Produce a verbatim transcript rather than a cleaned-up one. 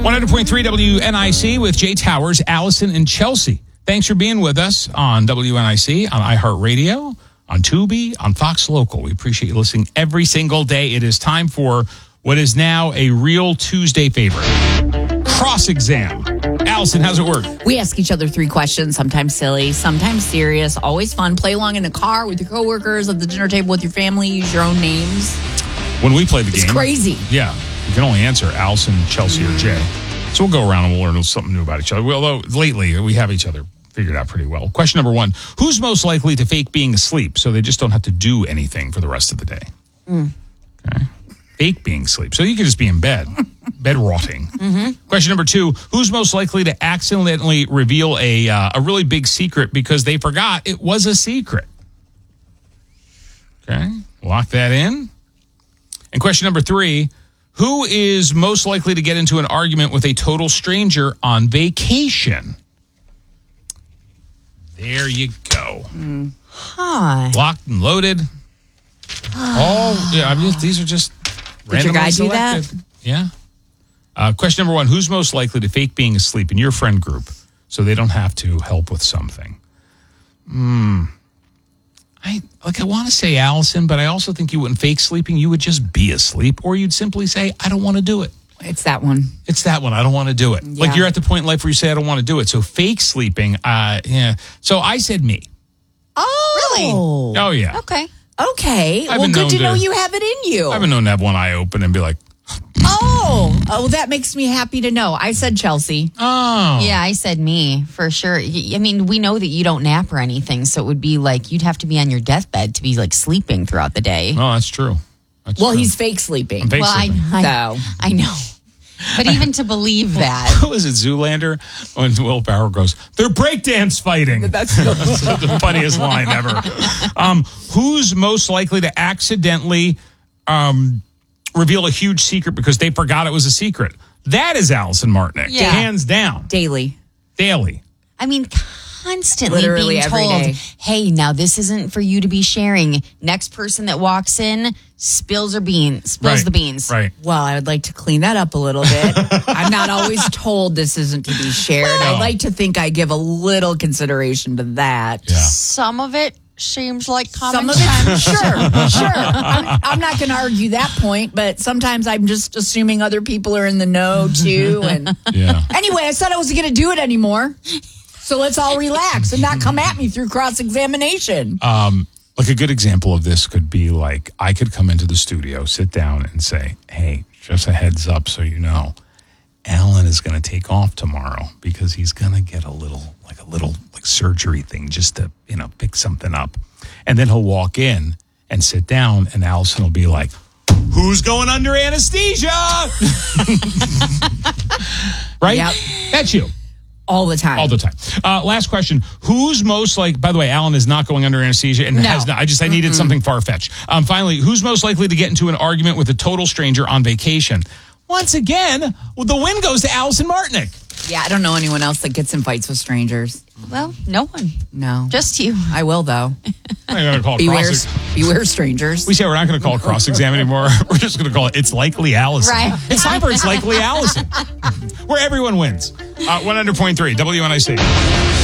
one hundred point three W N I C with Jay Towers, Allison, and Chelsea. Thanks for being with us on W N I C, on iHeartRadio, on Tubi, on Fox Local. We appreciate you listening every single day. It is time for what is now a real Tuesday favorite, Cross Exam. Allison, how's it work? We ask each other three questions, sometimes silly, sometimes serious, always fun. Play along in the car with your coworkers, at the dinner table with your family, use your own names. When we play the It's game. crazy. Yeah. You can only answer Allison, Chelsea, or Jay. So we'll go around and we'll learn something new about each other. Although lately we have each other figured out pretty well. Question number one. Who's most likely to fake being asleep so they just don't have to do anything for the rest of the day? Mm. Okay. Fake being asleep. So you could just be in bed. Bed rotting. Mm-hmm. Question number two. Who's most likely to accidentally reveal a, uh, a really big secret because they forgot it was a secret? Okay. Lock that in. And question number three. Who is most likely to get into an argument with a total stranger on vacation? There you go. Mm. Hi. Locked and loaded. All, yeah, I mean, these are just Did your randomly guy do selected. that? Yeah. Uh, question number one. Who's most likely to fake being asleep in your friend group so they don't have to help with something? Hmm. I like. I want to say Allison, but I also think you wouldn't fake sleeping. You would just be asleep, or you'd simply say, "I don't want to do it." It's that one. It's that one. I don't want to do it. Yeah. Like you're at the point in life where you say, "I don't want to do it." So fake sleeping. Uh, yeah. So I said me. Oh, really? Oh yeah. Okay. Okay. I've Well, been good known to know to- you have it in you. I've been known to have one eye open and be like, Oh, oh, that makes me happy to know. I said Chelsea. "Oh, Yeah, I said me for sure. Y- I mean, we know that you don't nap or anything, so it would be like you'd have to be on your deathbed to be like sleeping throughout the day. well, that's true." That's Well, true. he's fake sleeping. I'm fake well, I, sleeping. I, So. I know, but even to believe that, Who was it, Zoolander? When Will Ferrell goes, "They're breakdance fighting." That's the funniest line ever. Um, who's most likely to accidentally um, reveal a huge secret because they forgot it was a secret? That is Allison Martinick. Yeah. Hands down. daily. Daily. I mean, constantly Literally being every told, day. "Hey, now this isn't for you to be sharing." Next person that walks in spills her beans, spills Right. the beans. Right. Well, I would like to clean that up a little bit. I'm not always told this isn't to be shared. Well- I'd like to think I give a little consideration to that. Yeah. Some of it seems like common Some of sense. it, sure, sure. I'm, I'm not going to argue that point, but sometimes I'm just assuming other people are in the know too. And Yeah. anyway, I said I wasn't going to do it anymore. So let's all relax and not come at me through cross-examination. Um, like a good example of this could be like I could come into the studio, sit down, and say, "Hey, just a heads up, so you know, Alan is going to take off tomorrow because he's going to get a little, like a little, like surgery thing, just to you know pick something up." And then he'll walk in and sit down, and Allison will be like, "Who's going under anesthesia?" Right? Yep. That's you. All the time. All the time. Uh, last question. Who's most like, by the way, Alan is not going under anesthesia and No. has not. I just, I needed Mm-mm. something far-fetched. Um, finally, who's most likely to get into an argument with a total stranger on vacation? Once again, well, the win goes to Allison Martinick. Yeah, I don't know anyone else that gets in fights with strangers. Well, no one, No. just you. I will, though. I'm going to call it Beware, cross. beware strangers. We say we're not going to call it cross-exam anymore. We're just going to call it It's Likely Allison. Right. It's time for It's Likely Allison, where everyone wins. Uh, one hundred point three W N I C.